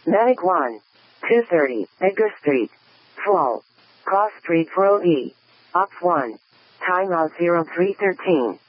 Medic 1. 230, Edgar Street. Full. Cross Street for OE. Ops 1. Timeout 0313.